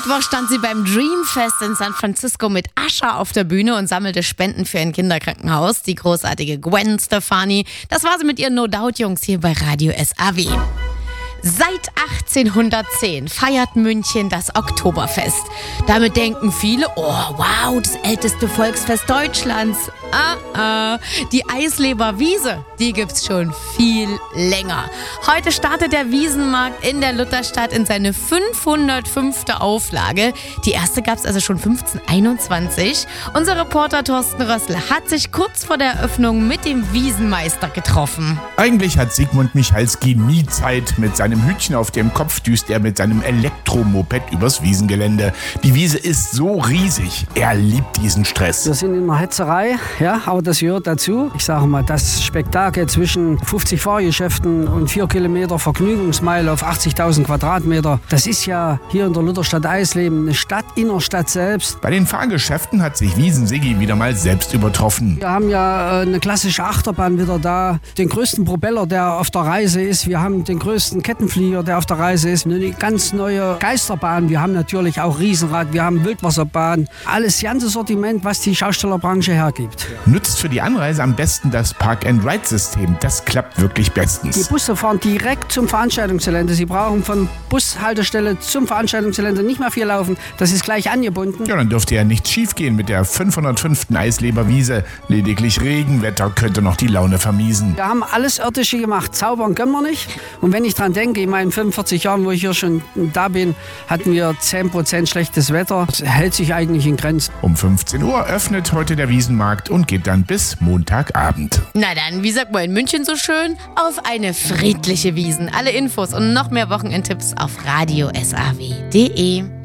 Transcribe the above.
Mittwoch stand sie beim Dreamfest in San Francisco mit Ascher auf der Bühne und sammelte Spenden für ein Kinderkrankenhaus. Die großartige Gwen Stefani. Das war sie mit ihren No Doubt Jungs hier bei Radio SAW. Seit 1810 feiert München das Oktoberfest. Damit denken viele, oh wow, das älteste Volksfest Deutschlands. Die Eisleber Wiese, die gibt's schon viel länger. Heute startet der Wiesenmarkt in der Lutherstadt in seine 505. Auflage. Die erste gab's also schon 1521. Unser Reporter Thorsten Rössl hat sich kurz vor der Eröffnung mit dem Wiesenmeister getroffen. Eigentlich hat Sigmund Michalski nie Zeit. Mit seinem Hütchen auf dem Kopf düst er mit seinem Elektromoped übers Wiesengelände. Die Wiese ist so riesig. Er liebt diesen Stress. Wir sind in einer Hetzerei, ja, aber das gehört dazu. Ich sage mal, das Spektakel zwischen 50 Fahrgeschäften und 4 Kilometer Vergnügungsmeile auf 80.000 Quadratmeter, das ist ja hier in der Lutherstadt Eisleben eine Stadt in der Stadt selbst. Bei den Fahrgeschäften hat sich Wiesen-Siggi wieder mal selbst übertroffen. Wir haben ja eine klassische Achterbahn wieder da, den größten Propeller, der auf der Reise ist. Wir haben den größten Kettenflieger, der auf der Reise ist. Eine ganz neue Geisterbahn. Wir haben natürlich auch Riesenrad, wir haben Wildwasserbahn. Alles ganze Sortiment, was die Schaustellerbranche hergibt. Nutzt für die Anreise am besten das Park-and-Ride-System. Das klappt wirklich bestens. Die Busse fahren direkt zum Veranstaltungsgelände. Sie brauchen von Bushaltestelle zum Veranstaltungsgelände nicht mehr viel laufen. Das ist gleich angebunden. Ja, dann dürfte ja nichts schief gehen mit der 505. Eisleberwiese. Lediglich Regenwetter könnte noch die Laune vermiesen. Wir haben alles Irdische gemacht. Zaubern können wir nicht. Und wenn ich dran denke, in meinen 45 Jahren, wo ich hier schon da bin, hatten wir 10% schlechtes Wetter. Das hält sich eigentlich in Grenzen. Um 15 Uhr öffnet heute der Wiesenmarkt und geht dann bis Montagabend. Na dann, wie sagt man in München so schön? Auf eine friedliche Wiesen. Alle Infos und noch mehr Wochenendtipps auf radiosaw.de.